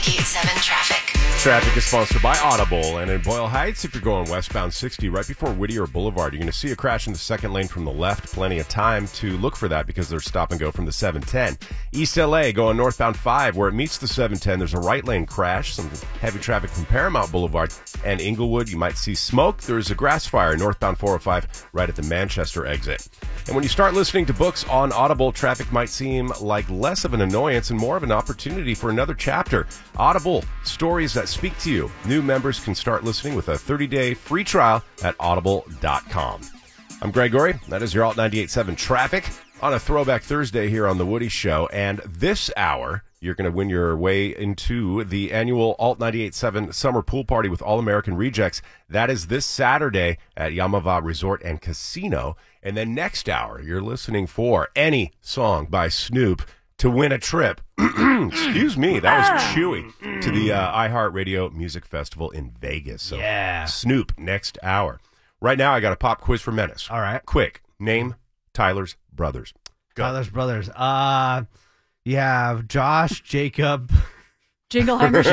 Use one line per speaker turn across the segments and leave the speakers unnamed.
98.7 traffic.
Traffic is sponsored by Audible, and in Boyle Heights, if you're going westbound 60 right before Whittier Boulevard, you're going to see a crash in the second lane from the left. Plenty of time to look for that because there's stop and go from the 710. East LA going northbound 5 where it meets the 710. There's a right lane crash, some heavy traffic from Paramount Boulevard and Inglewood. You might see smoke. There's a grass fire northbound 405 right at the Manchester exit. And when you start listening to books on Audible, traffic might seem like less of an annoyance and more of an opportunity for another chapter. Audible, stories that speak to you. New members can start listening with a 30-day free trial at audible.com. I'm Gregory. That is your Alt 98.7 traffic on a Throwback Thursday here on The Woody Show. And this hour, you're going to win your way into the annual Alt 98.7 Summer Pool Party with All-American Rejects. That is this Saturday at Yamava Resort and Casino. And then next hour, you're listening for any song by Snoop to win a trip. Excuse me, that was Chewy to the iHeartRadio Music Festival in Vegas. So
yeah.
Snoop next hour. Right now, I got a pop quiz for Menace.
All right.
Quick, name Tyler's brothers. Go.
Tyler's brothers. You have Josh, Jacob,
Jingleheimer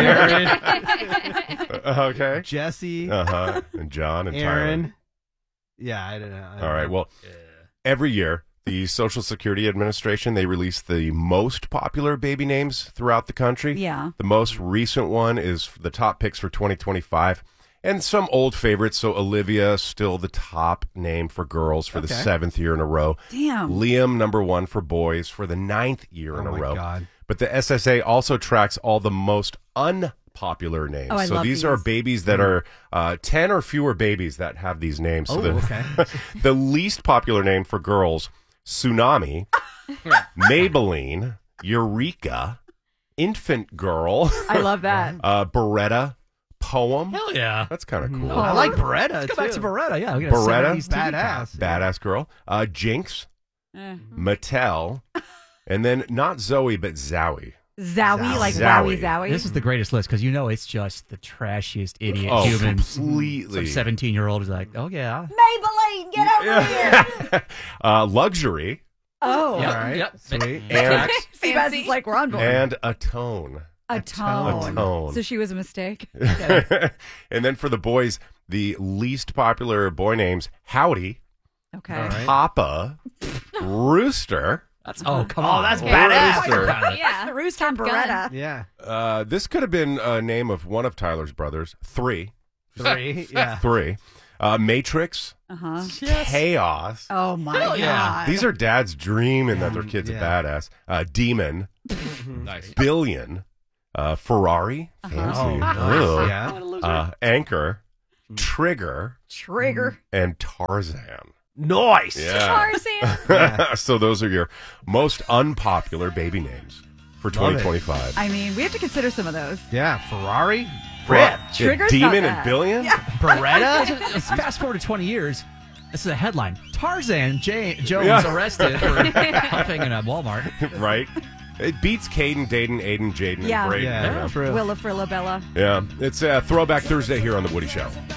Jared,
Okay.
Jesse,
And John and
Aaron.
Tyler.
Yeah, I don't know.
All right. Well, every year, the Social Security Administration, they release the most popular baby names throughout the country.
Yeah.
The most recent one is the top picks for 2025. And some old favorites. So Olivia, still the top name for girls for the 7th year in a row.
Damn.
Liam, number 1 for boys for the 9th year in a row.
God.
But the SSA also tracks all the most unpopular names.
Oh, I
so
love
these
these.
are babies that are 10 or fewer babies that have these names. So
okay.
the least popular name for girls, Tsunami, Maybelline, Eureka, Infant Girl,
I love that.
Beretta, Poem.
Hell yeah.
That's kind of cool.
I like Beretta,
Let's
too.
go back to Beretta, yeah. We got a
Beretta?
70s TV
Badass.
cast.
Badass girl. Jinx,
Eh.
Mattel, and then not Zoe, but Zowie.
Zowie, like
Zowie.
Wowie Zowie.
This is the greatest list because you know it's just the trashiest idiot
Oh,
human.
completely.
Some 17-year-old is like, oh, yeah.
Maybelline, get over here.
Luxury
Oh.
Yep,
All right.
yep.
Sweet.
and
See, that's like we're on board.
and Atone.
A tone.
Atone.
So she was a mistake.
And then for the boys, the least popular boy names, Howdy,
Okay.
All right.
Papa, Rooster.
That's, oh, come on.
that's
Rooster.
Yeah. Rooster and Beretta.
Yeah.
This could have been a name of one of Tyler's brothers. 3.
3. Yeah.
3. Matrix,
Uh-huh.
Chaos.
Oh, my God.
yeah.
These are dads dreaming that their kid's a badass. Demon,
Nice.
Billion, Ferrari, fancy.
Oh,
Ugh.
yeah.
Anchor, Trigger,
Trigger.
and Tarzan.
Nice.
Yeah.
Tarzan.
So those are your most unpopular baby names for 2025.
I mean, we have to consider some of those.
Yeah. Ferrari.
Yeah,
Trigger's
Demon
not
and
bad.
Billion?
Beretta? Let's fast forward to 20 years. This is a headline. Tarzan Jones
Yeah.
arrested for huffing in a Walmart.
Right? It beats Caden, Dayton, Aiden, Jaden,
Yeah.
and Braden.
Yeah.
you know?
True.
Willa Frilla Bella.
Yeah. It's a Throwback Thursday here on The Woody Show.